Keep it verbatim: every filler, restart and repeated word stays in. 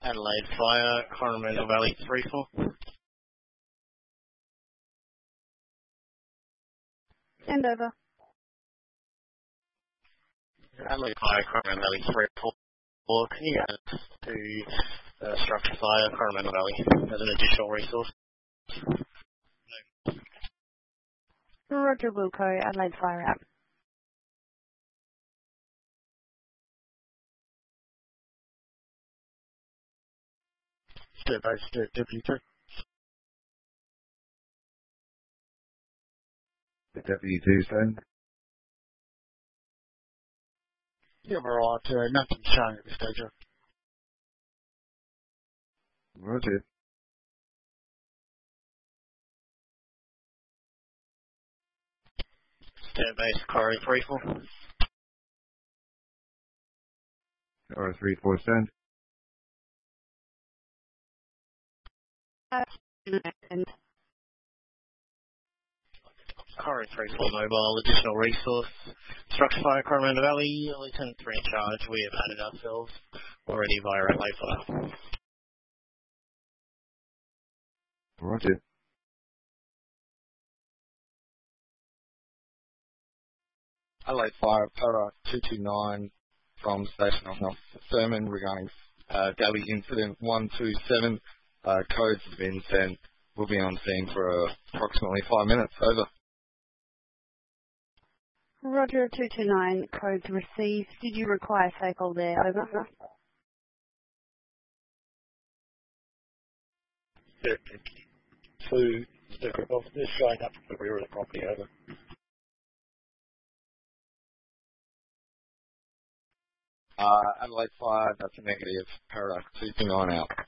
Adelaide Fire, Coromandel Valley three four. Send over. Adelaide Fire, Coromandel Valley three four. Can you add to uh, Structure Fire, Coromandel Valley as an additional resource? Roger Wilco, Adelaide Fire out. Step by step, Deputy two. The Deputy two, stand. Yeah, alright, uh, nothing showing at this stage. Roger. Step base, Corrie three four. Or three four, stand. And Corrie three four mobile, additional resource. Structure Fire, Coromandel Valley, Lieutenant three in charge. We have added ourselves already via Adelaide Fire. Roger. Adelaide Fire, Para two two nine from Station Officer Thurman regarding uh, daily incident one two seven. Uh, codes have been sent. We'll be on scene for uh, approximately five minutes. Over. Roger two two nine, codes received. Did you require cycle there? Over. Two, circuit off this showing up to the rear of the property. Over. Uh, Adelaide Fire, that's a negative. Paradox two two nine out.